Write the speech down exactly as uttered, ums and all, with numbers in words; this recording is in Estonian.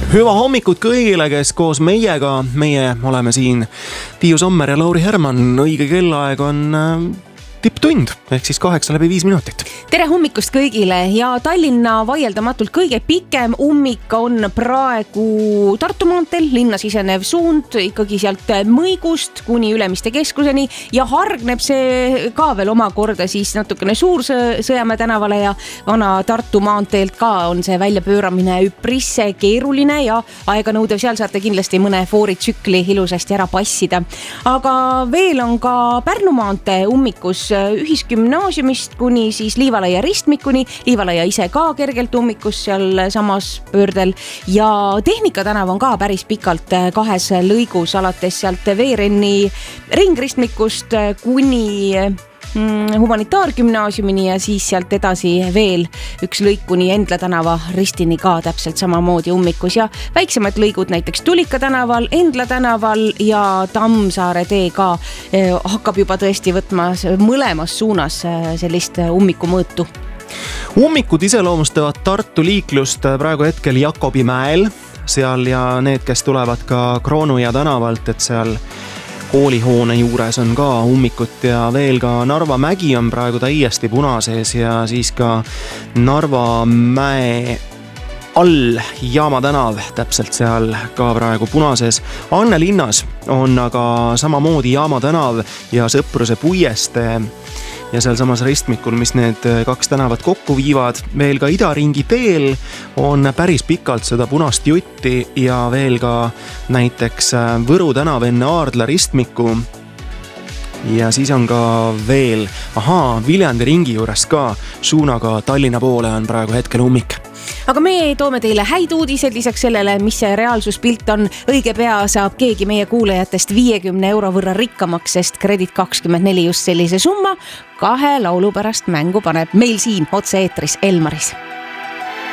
Hyvä hommikut kõigile, kes koos meiega, meie oleme siin Tiiu Sommer ja Lauri Herman. Õige kellaaeg on tipptund, ehk siis kaheksa läbi viis minutit. Tere hommikust kõigile ja Tallinna vaieldamatult kõige pikem ummik on praegu Tartu maanteel, linna sisenev suund ikkagi sealt Mõigust kuni Ülemiste keskuseni ja hargneb see ka veel omakorda siis natukene Suur-Sõjamäe tänavale ja vana Tartu maanteelt ka on see väljapööramine üpris keeruline ja aeganõudev, seal saate kindlasti mõne fooritsükli ilusasti ära passida. Aga veel on ka Pärnu maantee ummikus ühisgümnaasiumist kuni siis Liivalaia ristmikuni, Liivalaia ise ka kergelt ummikus seal samas pöördel ja Tehnika tänav on ka päris pikalt kahes lõigus alates sealt Veerenni ringristmikust kuni humanitaargümnaasiumini ja siis sealt edasi veel üks lõik kuni Endla tänava ristini ka täpselt samamoodi ummikus ja väiksemad lõigud näiteks Tulika tänaval, Endla tänaval ja Tammsaare tee ka eh, hakkab juba tõesti võtma mõlemas suunas sellist ummikumõõtu. Ummikud iseloomustavad Tartu liiklust praegu hetkel Jakobimäel seal ja need, kes tulevad ka Kroonuja tänavalt, et seal koolihoone juures on ka ummikut ja veel ka Narva mägi on praegu täiesti punasees ja siis ka Narva mäe all Jaama tänav täpselt seal ka praegu punasees. Anne linnas on aga samamoodi Jaama tänav ja Sõpruse puiestee ja seal samas ristmikul, mis need kaks tänavat kokku viivad. Veel ka Idaringi teel on päris pikalt seda punast jutti ja veel ka näiteks Võru tänav enne Aardla ristmiku. Ja siis on ka veel, ahaa, Viljandi ringi juures ka suunaga Tallinna poole on praegu hetkel ummik. Aga me toome teile häid uudised lisaks sellele, mis see reaalsuspilt on. Õige pea saab keegi meie kuulajatest viiekümne euro võrra rikkamaks, sest Kredit kakskümmend neli just sellise summa kahe laulu pärast mängu paneb meil siin otse eetris Elmaris.